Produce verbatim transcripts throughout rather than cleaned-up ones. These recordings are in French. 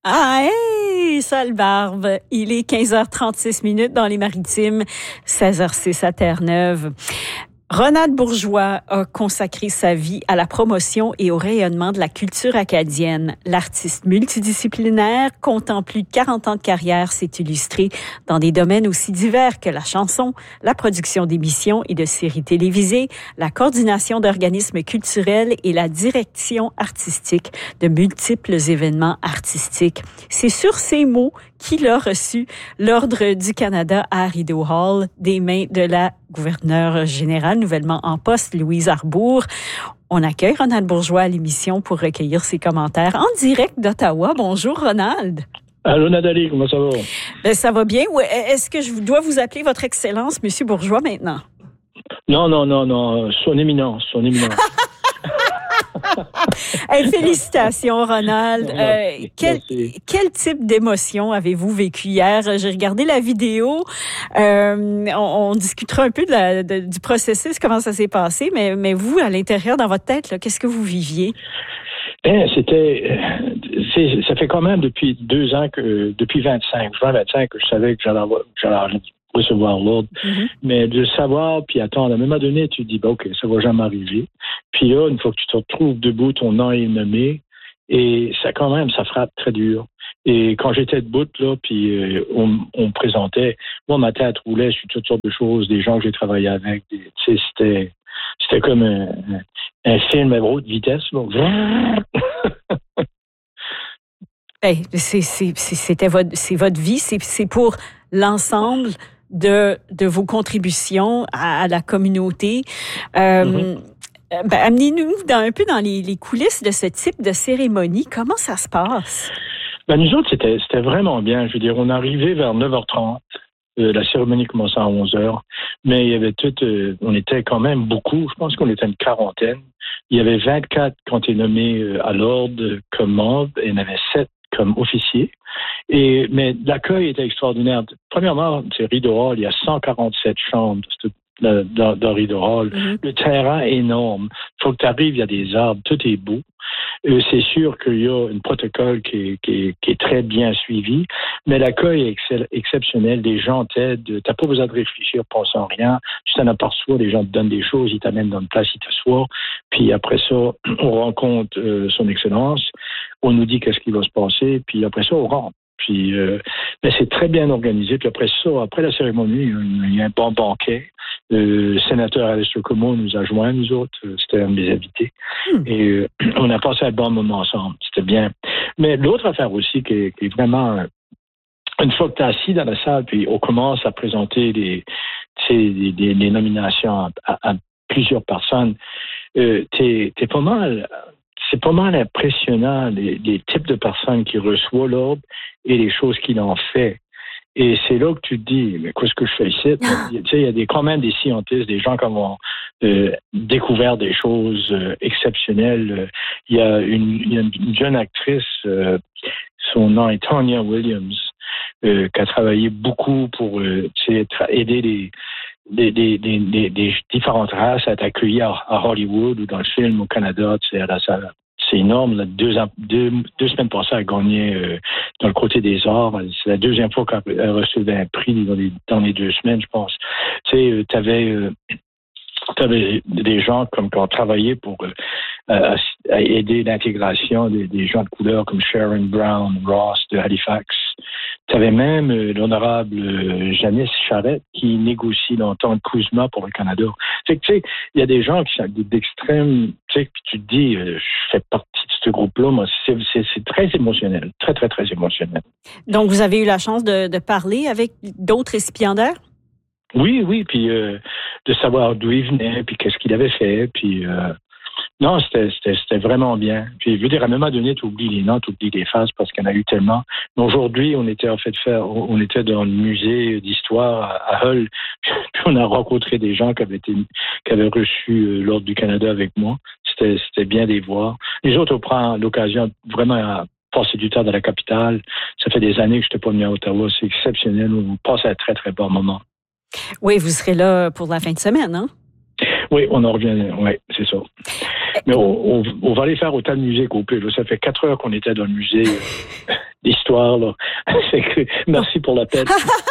Ah, hey, sale barbe. Il est quinze heures trente-six minutes dans les Maritimes, seize heures six à Terre-Neuve. Ronald Bourgeois a consacré sa vie à la promotion et au rayonnement de la culture acadienne. L'artiste multidisciplinaire, comptant plus de quarante ans de carrière, s'est illustré dans des domaines aussi divers que la chanson, la production d'émissions et de séries télévisées, la coordination d'organismes culturels et la direction artistique de multiples événements artistiques. C'est sur ces mots qu'il a reçu l'Ordre du Canada à Rideau Hall des mains de la gouverneure générale nouvellement en poste, Louise Arbour. On accueille Ronald Bourgeois à l'émission pour recueillir ses commentaires en direct d'Ottawa. Bonjour Ronald. Allô Nathalie, comment ça va? Ben, ça va bien. Est-ce que je dois vous appeler Votre Excellence, Monsieur Bourgeois, maintenant? Non, non, non, non, son éminence, son éminence. Hey, félicitations, Ronald. Euh, quel, quel type d'émotion avez-vous vécu hier? J'ai regardé la vidéo. Euh, on, on discutera un peu de la, de, du processus, comment ça s'est passé, mais, mais vous, à l'intérieur, dans votre tête, là, qu'est-ce que vous viviez? Ben, c'était, c'est, ça fait quand même depuis deux ans que, depuis vingt-cinq, juin vingt-cinq, que je savais que j'allais avoir, que j'allais recevoir l'ordre. Mm-hmm. Mais de savoir, puis attendre, à un moment donné, tu te dis, ben, OK, ça va jamais arriver. Puis là, une fois que tu te retrouves debout, ton nom est nommé, et ça, quand même, ça frappe très dur. Et quand j'étais debout, là, puis euh, on, on me présentait, moi, ma tête roulait sur toutes sortes de choses, des gens que j'ai travaillé avec, tu sais, c'était, c'était comme un, un, un film à haute vitesse, là. Hey, c'est, c'est, c'était votre, c'est votre vie, c'est, c'est pour l'ensemble de, de vos contributions à, à la communauté. Euh, mm-hmm. ben, amenez-nous dans, un peu dans les, les coulisses de ce type de cérémonie. Comment ça se passe? Ben, nous autres, c'était, c'était vraiment bien. Je veux dire, on arrivait vers neuf heures trente. Euh, la cérémonie commençait à onze heures. Mais il y avait tout, euh, on était quand même beaucoup. Je pense qu'on était une quarantaine. Il y avait vingt-quatre qui ont été nommés euh, à l'ordre comme membres et il y en avait sept comme officiers. Et, mais l'accueil était extraordinaire. Premièrement, c'est Rideau Hall, il y a cent quarante-sept chambres dans, dans, dans Rideau Hall. Mm-hmm. Le terrain est énorme. Il faut que tu arrives, il y a des arbres, tout est beau. Euh, c'est sûr qu'il y a un protocole qui est, qui, est, qui est très bien suivi, mais l'accueil est excell- exceptionnel. Les gens t'aident. Tu n'as pas besoin de réfléchir, pensant rien. Tu t'en aperçois, les gens te donnent des choses, ils t'amènent dans une place, ils t'assoient. Puis après ça, on rencontre euh, son Excellence. On nous dit qu'est-ce qui va se passer. Puis après ça, on rentre. Puis, euh, mais c'est très bien organisé. Puis après ça, après la cérémonie, il y a un bon banquet. Le sénateur Alistair Comeau nous a joints, nous autres. C'était un de mes invités. Mm. Et euh, on a passé un bon moment ensemble. C'était bien. Mais l'autre affaire aussi qui est, qui est vraiment... Une fois que tu es assis dans la salle, puis on commence à présenter des, des, des, des nominations à, à plusieurs personnes, euh, t'es, t'es pas mal... C'est pas mal impressionnant, les, les types de personnes qui reçoivent l'ordre et les choses qu'il en fait. Et c'est là que tu te dis, mais qu'est-ce que je fais ici? Tu sais, il y a des, quand même des scientifiques, des gens qui ont euh, découvert des choses euh, exceptionnelles. Il y a une, il y a une jeune actrice, euh, son nom est Tonya Williams, euh, qui a travaillé beaucoup pour euh, tra- aider les Des, des, des, des, des différentes races à être accueillies à, à Hollywood ou dans le film au Canada. Tu sais, ça, c'est énorme. Là, deux, deux, deux semaines passées, elle a gagné euh, dans le côté des arts. C'est la deuxième fois qu'elle recevait un prix dans les, dans les deux semaines, je pense. Tu sais, tu avais euh, t'avais des gens comme, qui ont travaillé pour euh, à, à aider l'intégration des, des gens de couleur comme Sharon Brown, Ross de Halifax. Tu avais même euh, l'honorable euh, Janice Charette qui négocie longtemps le CUSMA pour le Canada. Fait que, tu sais, il y a des gens qui sont d'extrême, tu sais, puis tu te dis, euh, je fais partie de ce groupe-là. Moi, c'est, c'est, c'est très émotionnel, très, très, très émotionnel. Donc, vous avez eu la chance de, de parler avec d'autres récipiendaires? Oui, oui, puis euh, de savoir d'où il venait, puis qu'est-ce qu'il avait fait, puis... Euh, Non, c'était, c'était, c'était vraiment bien. Puis, je veux dire, à un moment donné, tu oublies les noms, tu oublies les faces parce qu'il y en a eu tellement. Mais aujourd'hui, on était en fait faire, on était dans le musée d'histoire à Hull. Puis, on a rencontré des gens qui avaient été, qui avaient reçu l'Ordre du Canada avec moi. C'était, c'était bien de les voir. Les autres, on prend l'occasion vraiment à passer du temps dans la capitale. Ça fait des années que je n'étais pas venu à Ottawa. C'est exceptionnel. On passe un très, très bon moment. Oui, vous serez là pour la fin de semaine, hein? Oui, on en revient. Oui, c'est ça. Mais on, on, on va aller faire autant de musée qu'au plus. Ça fait quatre heures qu'on était dans le musée. d'histoire, là. C'est que, merci pour l'appel.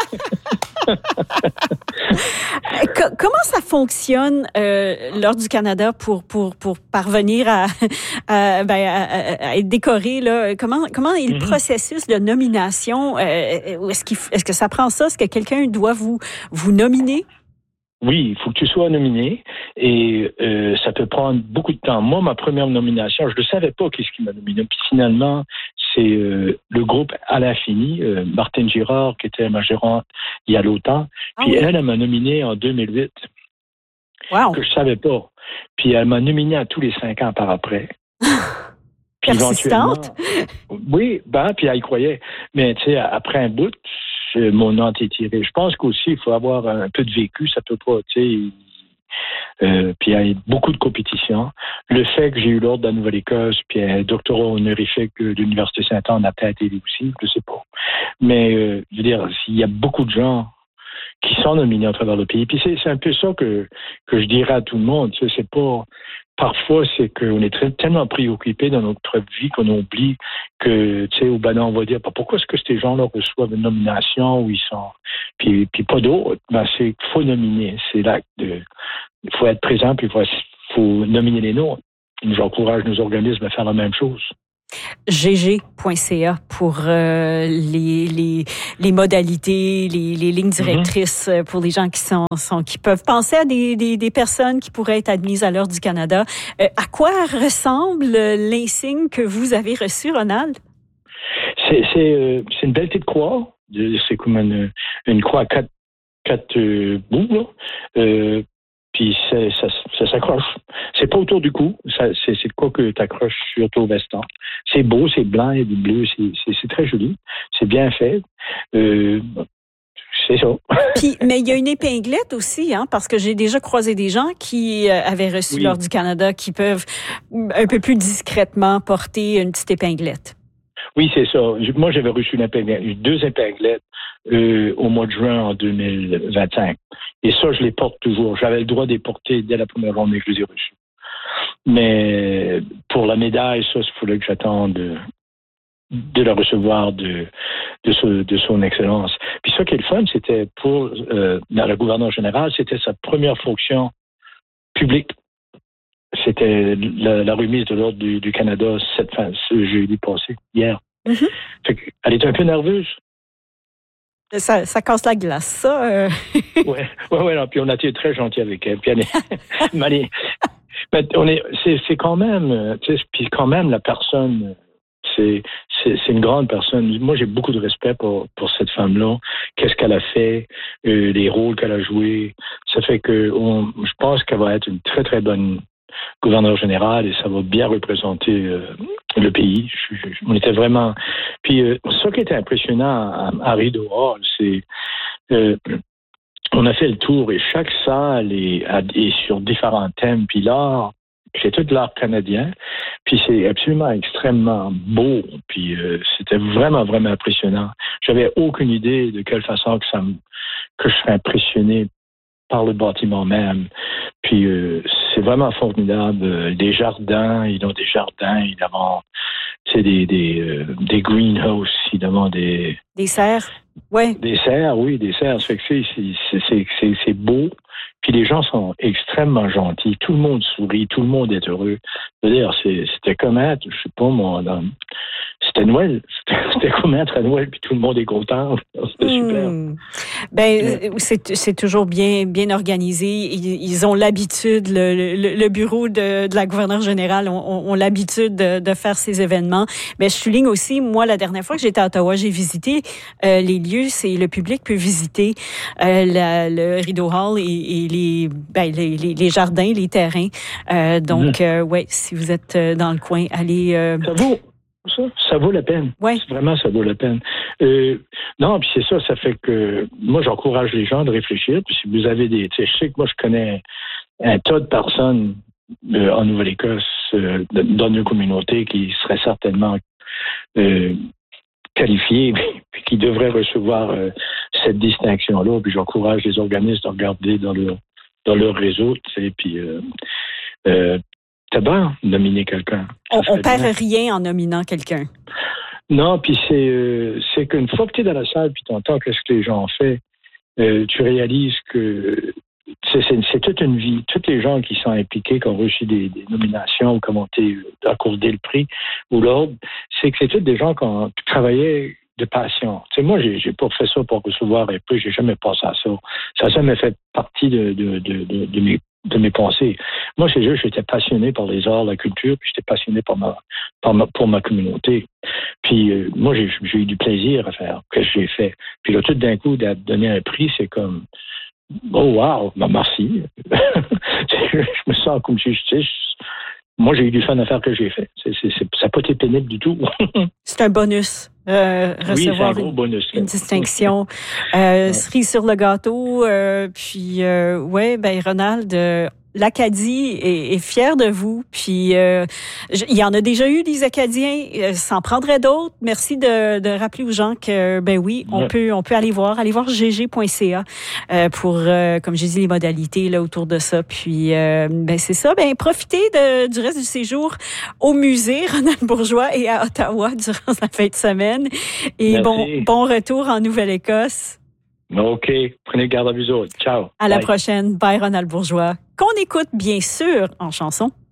Comment ça fonctionne euh, l'Ordre du Canada pour pour pour parvenir à à, ben, à, à être décoré là? Comment comment est le mm-hmm. processus de nomination? Euh, est-ce qu'il est-ce que ça prend ça? Est-ce que quelqu'un doit vous vous nominer? Oui, il faut que tu sois nominé et euh, ça peut prendre beaucoup de temps. Moi, ma première nomination, je ne savais pas qu'est-ce qui m'a nominé. Puis finalement, c'est euh, le groupe à l'infini, euh, Martine Girard, qui était ma gérante il y a longtemps. Puis ah oui. elle, elle m'a nominé en deux mille huit. Wow. Que je savais pas. Puis elle m'a nominé à tous les cinq ans par après. Puis persistante. Oui, ben, puis elle y croyait. Mais tu sais, après un bout, mon nom est tiré. Je pense qu'aussi, il faut avoir un peu de vécu. Ça peut pas, tu sais. Euh, puis il y a beaucoup de compétition. Le fait que j'ai eu l'ordre de la Nouvelle-Écosse, puis un doctorat honorifique de l'Université Saint-Anne a peut-être aidé aussi, je sais pas. Mais euh, je veux dire, il y a beaucoup de gens qui sont nominés à travers le pays. Puis c'est, c'est un peu ça que, que je dirais à tout le monde. Tu sais, c'est pas... Parfois, c'est qu'on est très, tellement préoccupé dans notre vie qu'on oublie que, tu sais, au banal, on va dire, pourquoi est-ce que ces gens-là reçoivent une nomination où ils sont... Puis, puis pas d'autres. Ben, c'est qu'il faut nominer. C'est l'acte de... Il faut être présent, puis il faut, faut nominer les nôtres. J'encourage nos organismes à faire la même chose. g g point c a pour euh, les, les, les modalités, les, les lignes directrices mm-hmm. pour les gens qui sont, sont qui peuvent penser à des, des, des personnes qui pourraient être admises à l'Ordre du Canada. Euh, à quoi ressemble l'insigne que vous avez reçu, Ronald? C'est, c'est, euh, c'est une belle petite croix. C'est comme une, une croix à quatre, quatre euh, bouts, là. Euh, Puis c'est, ça, ça s'accroche. C'est pas autour du cou. Ça, c'est, c'est quoi que tu accroches sur ton veston. C'est beau, c'est blanc et du bleu. C'est, c'est, c'est très joli. C'est bien fait. Euh, c'est ça. Puis, mais il y a une épinglette aussi, hein, parce que j'ai déjà croisé des gens qui euh, avaient reçu oui. l'Ordre du Canada qui peuvent un peu plus discrètement porter une petite épinglette. Oui, c'est ça. Moi, j'avais reçu une épinglette, deux épinglettes euh, au mois de juin en deux mille vingt-cinq. Et ça, je les porte toujours. J'avais le droit de les porter dès la première journée que je les ai reçus. Mais pour la médaille, ça, il fallait que j'attende de, de la recevoir de, de, ce, de son excellence. Puis ça qui est le fun, c'était pour euh, la gouverneure générale, c'était sa première fonction publique. C'était la, la remise de l'Ordre du, du Canada cette fin, ce jeudi passé, hier. Mm-hmm. Fait qu'elle était un peu nerveuse. Ça, ça casse la glace, ça. Euh... oui, ouais, ouais, puis on a été très gentils avec elle. Puis elle est, mais on est, c'est, c'est quand même, tu sais, puis quand même la personne, c'est, c'est, c'est une grande personne. Moi, j'ai beaucoup de respect pour, pour cette femme-là. Qu'est-ce qu'elle a fait, euh, les rôles qu'elle a joués. Ça fait que, on, je pense qu'elle va être une très très bonne gouverneur général et ça va bien représenter euh, le pays. Je, je, on était vraiment... Puis, euh, ce qui était impressionnant à, à Rideau Hall, c'est... Euh, on a fait le tour et chaque salle est, est sur différents thèmes. Puis l'art, c'est tout l'art canadien. Puis c'est absolument extrêmement beau. Puis euh, c'était vraiment, vraiment impressionnant. J'avais aucune idée de quelle façon que, ça me, que je serais impressionné par le bâtiment même. Puis euh, c'est vraiment formidable. Euh, des jardins, ils ont des jardins, ils ont des, des, euh, des greenhouses, ils ont des... Des serres, oui. Des serres, oui, des serres. Ça fait que c'est, c'est, c'est, c'est, c'est beau. Puis les gens sont extrêmement gentils. Tout le monde sourit, tout le monde est heureux. Je veux dire, c'est, c'était comme être, je sais pas, moi, dans, c'était Noël. C'était, c'était comme être à Noël, puis tout le monde est content. C'était mmh. super. Ben, ouais. c'est, c'est toujours bien, bien organisé. Ils, ils ont l'habitude, le, le, le bureau de, de la gouverneure générale ont, ont l'habitude de, de faire ces événements. Mais je souligne aussi, moi, la dernière fois que j'étais à Ottawa, j'ai visité euh, les lieux, c'est le public peut visiter euh, la, le Rideau Hall et, et les, ben, les, les, les jardins, les terrains. Euh, donc, mmh. euh, ouais, si vous êtes dans le coin, allez... Euh, ça vaut, ça, ça vaut la peine. Ouais. Vraiment, ça vaut la peine. Euh, non, puis c'est ça, ça fait que moi, j'encourage les gens de réfléchir. Puis si vous avez des... Tu sais, je sais que moi, je connais un tas de personnes euh, en Nouvelle-Écosse, euh, dans nos communautés, qui seraient certainement... Euh, qualifiés, puis qui devraient recevoir euh, cette distinction-là. Puis j'encourage les organismes de regarder dans leur, dans leur réseau, tu sais, puis euh, euh, c'est bien nominer quelqu'un. On, on perd rien en nominant quelqu'un. Non, puis c'est euh, c'est qu'une fois que tu es dans la salle puis tu entends qu'est-ce que les gens ont fait, euh, tu réalises que c'est, c'est, c'est toute une vie. Tous les gens qui sont impliqués, qui ont reçu des, des nominations ou qui ont été accordé le prix ou l'ordre, c'est que c'est tous des gens qui ont travaillé de passion. Tu sais, moi, j'ai, j'ai pas fait ça pour recevoir un prix, j'ai jamais pensé à ça. Ça n'a jamais fait partie de, de, de, de, de mes de mes pensées. Moi, c'est juste, j'étais passionné par les arts, la culture, puis j'étais passionné par ma, par ma, pour ma communauté. Puis euh, moi, j'ai, j'ai eu du plaisir à faire ce que j'ai fait. Puis là, tout d'un coup, de donner un prix, c'est comme, oh wow, ben merci. Je me sens comme si, tu sais, moi, j'ai eu du fun à faire ce que j'ai fait. C'est, c'est, c'est, ça n'a pas été pénible du tout. C'est un bonus. Euh, recevoir oui, c'est un gros une, bonus, une distinction. Euh, ouais. Cerise sur le gâteau. Euh, puis, euh, ouais, ben Ronald, euh, l'Acadie est, est fière de vous. Puis, euh, j- il y en a déjà eu des Acadiens. Euh, s'en prendrait d'autres. Merci de, de rappeler aux gens que, ben oui, on Ouais. peut, on peut aller voir, aller voir g g point c a euh, pour, euh, comme j'ai dit, les modalités là autour de ça. Puis, euh, ben c'est ça. Ben profitez de, du reste du séjour au musée Ronald Bourgeois et à Ottawa durant la fin de semaine. Et bon, Merci. bon retour en Nouvelle-Écosse. OK. Prenez garde à vous autres. Ciao. À la Bye. prochaine. Bye, Ronald Bourgeois, qu'on écoute bien sûr en chanson.